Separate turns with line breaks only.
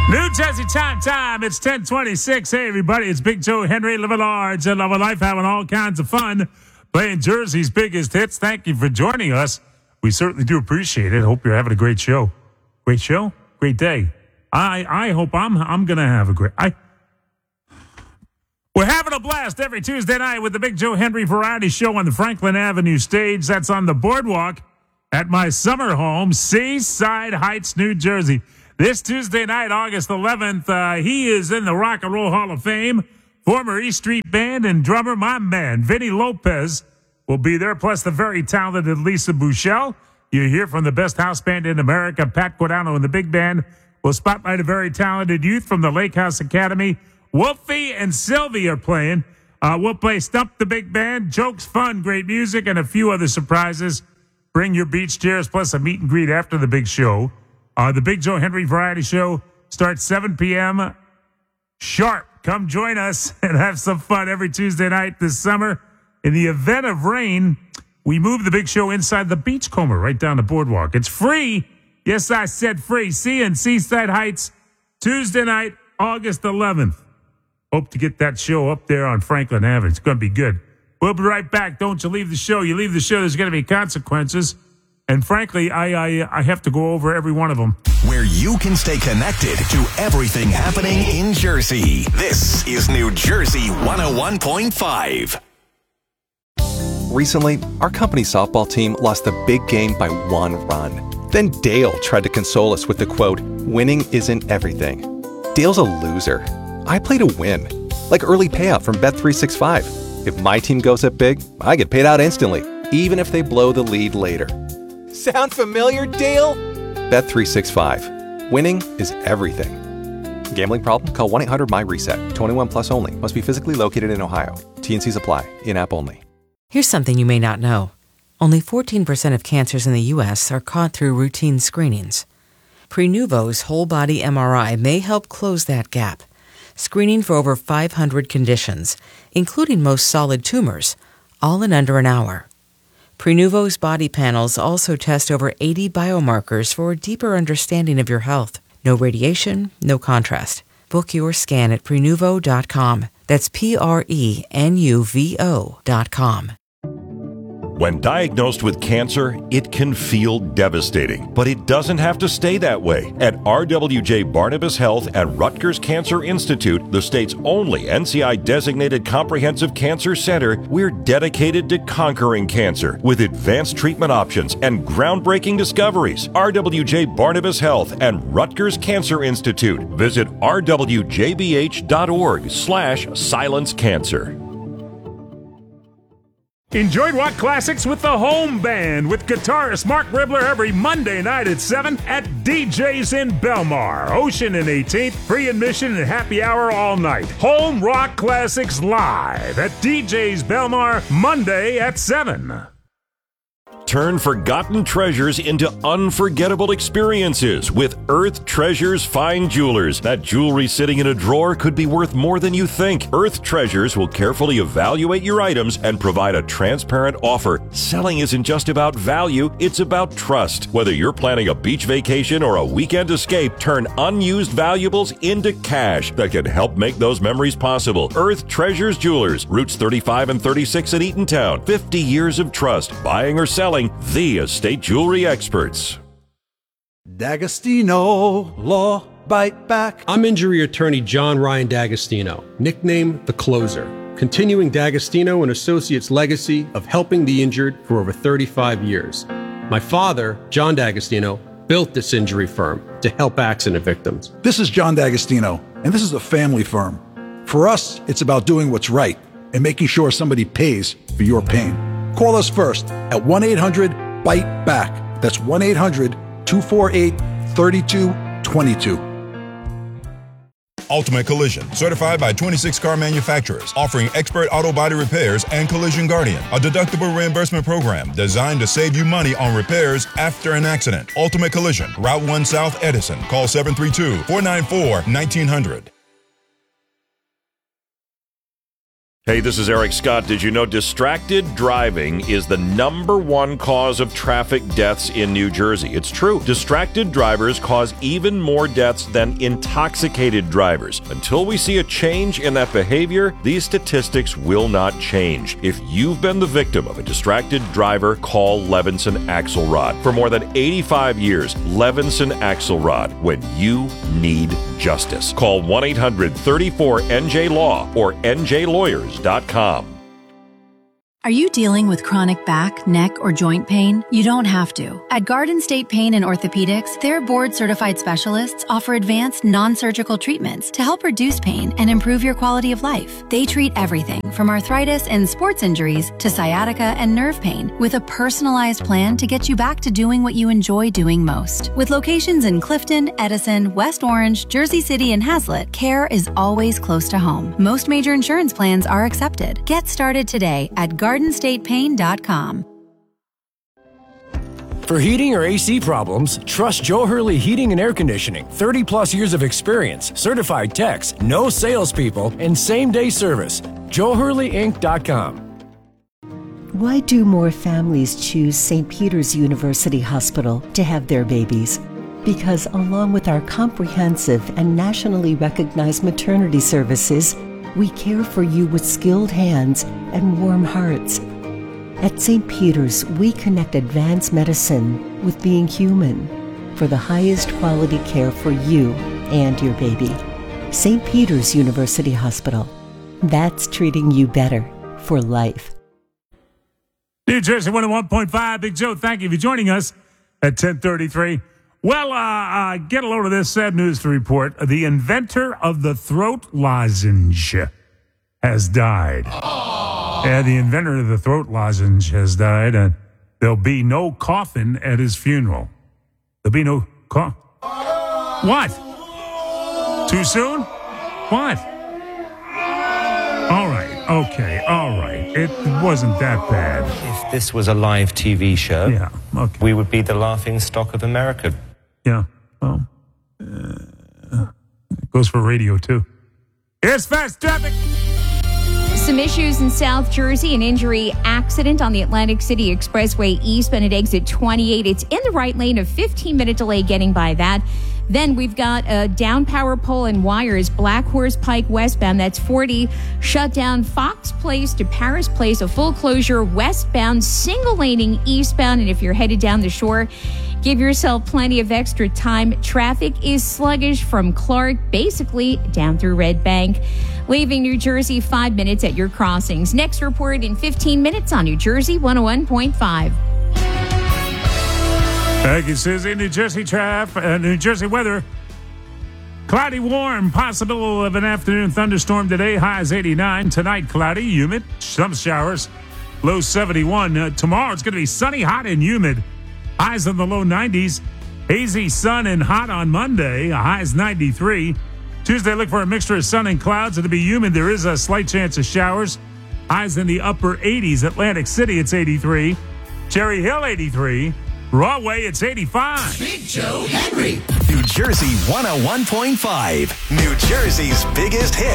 New Jersey time. It's 10:26. Hey, everybody. It's Big Joe Henry, living large and loving life, having all kinds of fun, playing Jersey's biggest hits. Thank you for joining us. We certainly do appreciate it. Hope you're having a great show. Great show? Great day. I hope I'm going to have a great... We're having a blast every Tuesday night with the Big Joe Henry Variety Show on the Franklin Avenue stage. That's on the boardwalk at my summer home, Seaside Heights, New Jersey. This Tuesday night, August 11th, he is in the Rock and Roll Hall of Fame. Former E Street Band and drummer, my man, Vinny Lopez, will be there, plus the very talented Lisa Bouchel. You hear from the best house band in America, Pat Guadano and the big band. We'll spotlight a very talented youth from the Lake House Academy. Wolfie and Sylvie are playing. We'll play Stump the Big Band, jokes, fun, great music, and a few other surprises. Bring your beach chairs, plus a meet and greet after the big show. The Big Joe Henry Variety Show starts 7 p.m. sharp. Come join us and have some fun every Tuesday night this summer. In the event of rain, we move the big show inside the Beachcomber right down the boardwalk. It's free. Yes, I said free. See you in Seaside Heights, Tuesday night, August 11th. Hope to get that show up there on Franklin Avenue. It's going to be good. We'll be right back. Don't you leave the show. You leave the show, there's going to be consequences. And frankly, I have to go over every one of them.
Where you can stay connected to everything happening in Jersey. This is New Jersey 101.5.
Recently, our company softball team lost the big game by 1 run. Then Dale tried to console us with the quote, "Winning isn't everything." Dale's a loser. I play to win. Like early payout from Bet365. If my team goes up big, I get paid out instantly, even if they blow the lead later. Sound familiar, Dale? Bet365. Winning is everything. Gambling problem? Call 1-800-MY-RESET. 21 plus only. Must be physically located in Ohio. T&Cs apply. In-app only.
Here's something you may not know. Only 14% of cancers in the U.S. are caught through routine screenings. Prenuvo's whole-body MRI may help close that gap, screening for over 500 conditions, including most solid tumors, all in under an hour. Prenuvo's body panels also test over 80 biomarkers for a deeper understanding of your health. No radiation, no contrast. Book your scan at Prenuvo.com. That's Prenuvo.com.
When diagnosed with cancer, it can feel devastating, but it doesn't have to stay that way. At RWJ Barnabas Health at Rutgers Cancer Institute, the state's only NCI-designated comprehensive cancer center, we're dedicated to conquering cancer with advanced treatment options and groundbreaking discoveries. RWJ Barnabas Health and Rutgers Cancer Institute. Visit rwjbh.org/silencecancer.
Enjoy rock classics with the Home Band with guitarist Mark Ribler every Monday night at 7 at DJ's in Belmar. Ocean and 18th, free admission and happy hour all night. Home Rock Classics live at DJ's Belmar Monday at 7.
Turn forgotten treasures into unforgettable experiences with Earth Treasures Fine Jewelers. That jewelry sitting in a drawer could be worth more than you think. Earth Treasures will carefully evaluate your items and provide a transparent offer. Selling isn't just about value, it's about trust. Whether you're planning a beach vacation or a weekend escape, turn unused valuables into cash that can help make those memories possible. Earth Treasures Jewelers, Routes 35 and 36 in Eatontown. 50 years of trust. Buying or selling, the estate jewelry experts.
D'Agostino Law Bite Back.
I'm injury attorney John Ryan D'Agostino, nicknamed The Closer, continuing D'Agostino and Associates' legacy of helping the injured for over 35 years. My father, John D'Agostino, built this injury firm to help accident victims.
This is John D'Agostino, and this is a family firm. For us, it's about doing what's right and making sure somebody pays for your pain. Call us first at 1-800-BITE-BACK. That's 1-800-248-3222.
Ultimate Collision, certified by 26 car manufacturers, offering expert auto body repairs and Collision Guardian, a deductible reimbursement program designed to save you money on repairs after an accident. Ultimate Collision, Route 1 South Edison. Call 732-494-1900.
Hey, this is Eric Scott. Did you know distracted driving is the #1 cause of traffic deaths in New Jersey? It's true. Distracted drivers cause even more deaths than intoxicated drivers. Until we see a change in that behavior, these statistics will not change. If you've been the victim of a distracted driver, call Levinson Axelrod. For more than 85 years, Levinson Axelrod, when you need justice. Call 1-800-34-NJ-LAW or NJLawyers.com.
Are you dealing with chronic back, neck, or joint pain? You don't have to. At Garden State Pain and Orthopedics, their board-certified specialists offer advanced non-surgical treatments to help reduce pain and improve your quality of life. They treat everything from arthritis and sports injuries to sciatica and nerve pain with a personalized plan to get you back to doing what you enjoy doing most. With locations in Clifton, Edison, West Orange, Jersey City, and Hazlet, care is always close to home. Most major insurance plans are accepted. Get started today at GardenStatePain.com.
For heating or AC problems, trust Joe Hurley Heating and Air Conditioning. 30 plus years of experience, certified techs, no salespeople, and same-day service. JoeHurleyInc.com.
Why do more families choose St. Peter's University Hospital to have their babies? Because along with our comprehensive and nationally recognized maternity services, we care for you with skilled hands and warm hearts. At St. Peter's, we connect advanced medicine with being human for the highest quality care for you and your baby. St. Peter's University Hospital. That's treating you better for life.
New Jersey 101.5. Big Joe, thank you for joining us at 10:33. Well, get a load of this sad news to report. The inventor of the throat lozenge has died. Yeah, the inventor of the throat lozenge has died, and there'll be no coffin at his funeral. There'll be no What? Too soon? What? All right. Okay. All right. It wasn't that bad.
If this was a live TV show,
yeah, okay,
we would be the laughing stock of America.
Yeah. Well, it goes for radio, too. Here's fast traffic.
Some issues in South Jersey, an injury accident on the Atlantic City Expressway eastbound at exit 28. It's in the right lane, a 15-minute delay getting by that. Then we've got a down power pole and wires, Black Horse Pike westbound, that's 40. Shut down Fox Place to Paris Place, a full closure westbound, single laning eastbound. And if you're headed down the shore, give yourself plenty of extra time. Traffic is sluggish from Clark, basically down through Red Bank. Leaving New Jersey 5 minutes at your crossings. Next report in 15 minutes on New Jersey 101.5.
Thank you, Susie. New Jersey New Jersey weather. Cloudy, warm. Possible of an afternoon thunderstorm today. Highs 89. Tonight, cloudy, humid. Some showers. Low 71. Tomorrow, it's going to be sunny, hot, and humid. Highs in the low 90s. Hazy sun and hot on Monday. Highs 93. Tuesday, look for a mixture of sun and clouds. It'll be humid. There is a slight chance of showers. Highs in the upper 80s. Atlantic City, it's 83. Cherry Hill, 83. Broadway, it's 85.
Big Joe Henry. New Jersey 101.5. New Jersey's biggest hit.